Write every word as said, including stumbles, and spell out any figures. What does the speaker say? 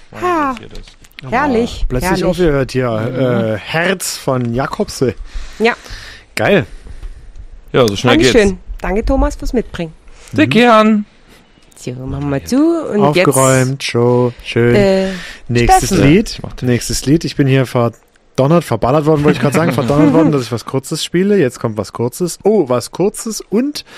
Ha, herrlich. Oh, plötzlich herrlich. aufgehört hier. Äh, Herz von Jakobse. Ja. Geil. Ja, so schnell geht's. Dankeschön. Danke, Thomas, fürs Mitbringen. Sehr gern. So, machen wir zu. Und Aufgeräumt, Show, schön. Jetzt, äh, Nächstes Steffen. Lied. Nächstes Lied. Ich bin hier verdonnert, verballert worden, wollte ich gerade sagen. Verdonnert worden, dass ich was Kurzes spiele. Jetzt kommt was Kurzes. Oh, was Kurzes und